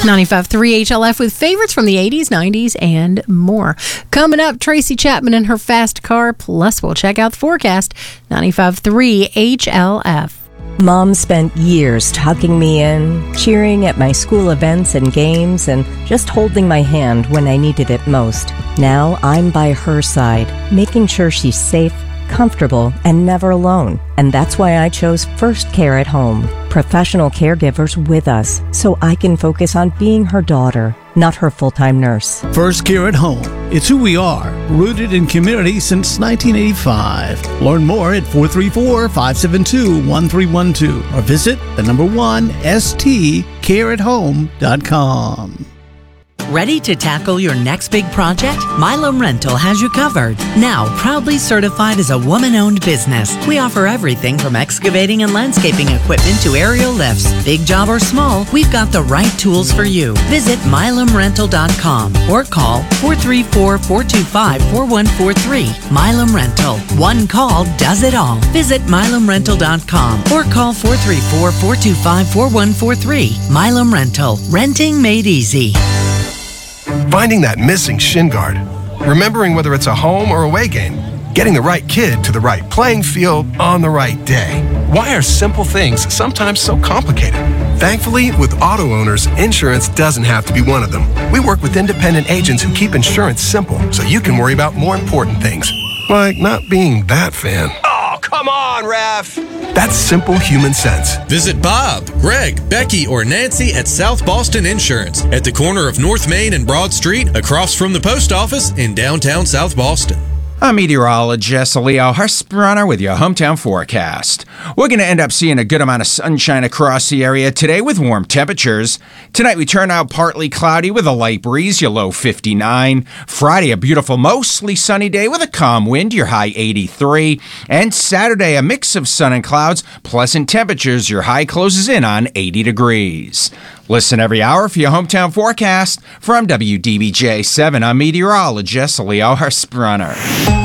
95.3 HLF with favorites from the 80s, 90s, and more. Coming up, Tracy Chapman and her fast car. Plus, we'll check out the forecast. 95.3 HLF. Mom spent years tucking me in, cheering at my school events and games, and just holding my hand when I needed it most. Now I'm by her side, making sure she's safe, comfortable, and never alone. And that's why I chose First Care at Home. Professional caregivers with us, so I can focus on being her daughter, not her full-time nurse. First Care at Home. It's who we are, rooted in community since 1985. Learn more at 434-572-1312 or visit the number 1 stcareathome.com. Ready to tackle your next big project? Milam Rental has you covered. Now, proudly certified as a woman-owned business, we offer everything from excavating and landscaping equipment to aerial lifts. Big job or small, we've got the right tools for you. Visit milamrental.com or call 434-425-4143. Milam Rental. One call does it all. Visit milamrental.com or call 434-425-4143. Milam Rental. Renting made easy. Finding that missing shin guard, remembering whether it's a home or away game, getting the right kid to the right playing field on the right day. Why are simple things sometimes so complicated? Thankfully, with auto owners, insurance doesn't have to be one of them. We work with independent agents who keep insurance simple so you can worry about more important things, like not being that fan. Oh, come on, ref! That's simple human sense. Visit Bob, Greg, Becky, or Nancy at South Boston Insurance at the corner of North Main and Broad Street, across from the post office in downtown South Boston. I'm meteorologist Leo Husbrunner with your hometown forecast. We're going to end up seeing a good amount of sunshine across the area today with warm temperatures. Tonight we turn out partly cloudy with a light breeze, your low 59. Friday, a beautiful, mostly sunny day with a calm wind, your high 83. And Saturday, a mix of sun and clouds, pleasant temperatures, your high closes in on 80 degrees. Listen every hour for your hometown forecast from WDBJ 7. I'm meteorologist Leo Husbrunner.